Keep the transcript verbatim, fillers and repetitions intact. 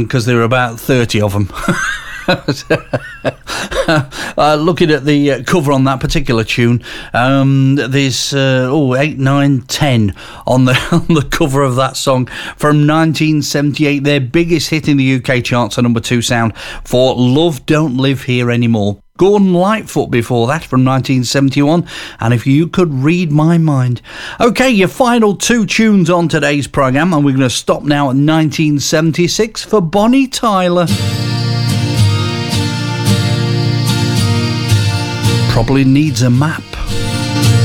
sound because there are about thirty of them. uh, looking at the uh, cover on that particular tune, um, there's uh, oh eight, nine, ten on the on the cover of that song from nineteen seventy-eight. Their biggest hit in the U K charts, a number two sound for "Love Don't Live Here Anymore." Gordon Lightfoot before that from nineteen seventy-one, and If You Could Read My Mind. Okay, your final two tunes on today's programme, and we're going to stop now at nineteen seventy-six for Bonnie Tyler. Probably needs a map.